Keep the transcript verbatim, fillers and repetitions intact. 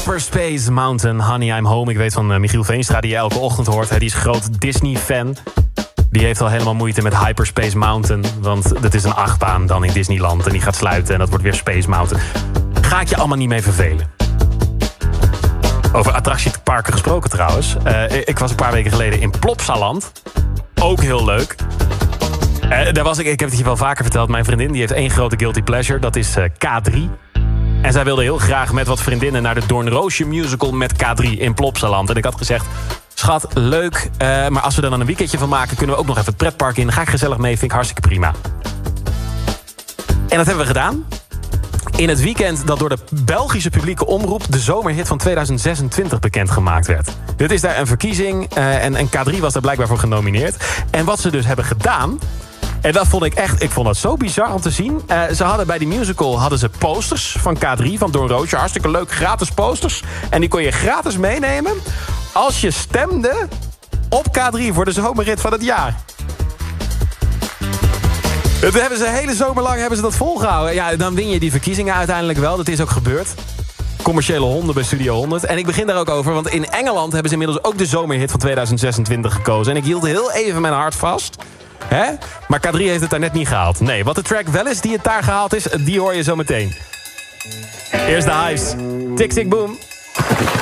Hyperspace Mountain, Honey I'm Home. Ik weet van uh, Michiel Veenstra, die je elke ochtend hoort. Hè, die is groot Disney-fan. Die heeft al helemaal moeite met Hyperspace Mountain. Want dat is een achtbaan dan in Disneyland. En die gaat sluiten en dat wordt weer Space Mountain. Ga ik je allemaal niet mee vervelen. Over attractieparken gesproken trouwens. Uh, ik was een paar weken geleden in Plopsaland. Ook heel leuk. Uh, daar was ik, ik heb het je wel vaker verteld. Mijn vriendin die heeft één grote guilty pleasure. Dat is uh, K drie. En zij wilde heel graag met wat vriendinnen naar de Doornroosje musical met K drie in Plopsaland. En ik had gezegd, schat, leuk. Uh, maar als we er dan een weekendje van maken, kunnen we ook nog even het pretpark in. Dan ga ik gezellig mee, vind ik hartstikke prima. En dat hebben we gedaan. In het weekend dat door de Belgische publieke omroep de zomerhit van tweeduizend zesentwintig bekendgemaakt werd. Dit is daar een verkiezing uh, en, en K drie was daar blijkbaar voor genomineerd. En wat ze dus hebben gedaan, en dat vond ik echt, ik vond dat zo bizar om te zien. Uh, ze hadden bij die musical hadden ze posters van K drie, van Doornroosje. Hartstikke leuk, gratis posters. En die kon je gratis meenemen als je stemde op K drie voor de zomerhit van het jaar. Dat hebben ze de hele zomer lang hebben ze dat volgehouden. Ja, dan win je die verkiezingen uiteindelijk wel. Dat is ook gebeurd. Commerciële honden bij Studio honderd. En ik begin daar ook over, want in Engeland hebben ze inmiddels ook de zomerhit van tweeduizend zesentwintig gekozen. En ik hield heel even mijn hart vast. Hè? Maar K drie heeft het daar net niet gehaald. Nee, wat de track wel is die het daar gehaald is, die hoor je zo meteen. Eerst de Hives. Tick, tick, boom.